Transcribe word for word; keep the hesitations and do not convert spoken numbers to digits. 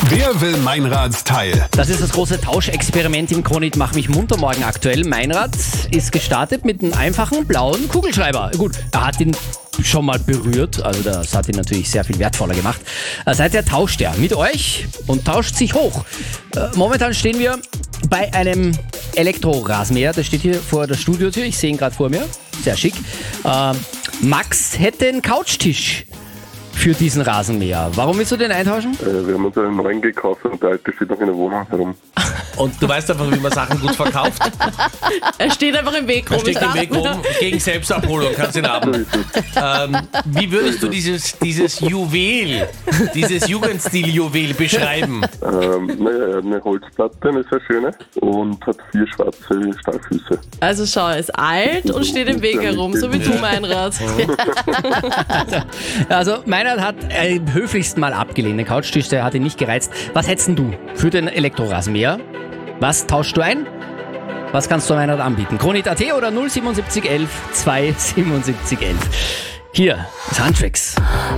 Wer will Meinrads Teil? Das ist das große Tauschexperiment im Kronit Mach mich munter morgen aktuell. Meinrad ist gestartet mit einem einfachen blauen Kugelschreiber. Gut, er hat ihn schon mal berührt, also das hat ihn natürlich sehr viel wertvoller gemacht. Seither tauscht er mit euch und tauscht sich hoch. Momentan stehen wir bei einem Elektrorasenmäher, der steht hier vor der Studiotür, ich sehe ihn gerade vor mir, sehr schick. Äh, Max hätte einen Couchtisch für diesen Rasenmäher. Warum willst du den eintauschen? Äh, wir haben uns einen neuen gekauft und der alte steht noch in der Wohnung herum. Und du weißt einfach, wie man Sachen gut verkauft. Er steht einfach im Weg rum. Er steht im Weg rum, gegen Selbstabholung, kannst du ihn haben. Ähm, wie würdest du dieses, dieses Juwel, dieses Jugendstil-Juwel beschreiben? Ähm, naja, er hat eine Holzplatte, eine sehr schöne, und hat vier schwarze Stahlfüße. Also schau, er ist alt und steht im Weg herum, so wie du, Meinrad. Also Meinrad hat äh, höflichst mal abgelehnt. Den Couchtisch, der hat ihn nicht gereizt. Was hättest denn du für den Elektrorasenmäher? Was tauschst du ein? Was kannst du Meinrad anbieten? Kronit Punkt at oder null siebenundsiebzig elf zwei siebenundsiebzig elf. Hier ist Handtricks.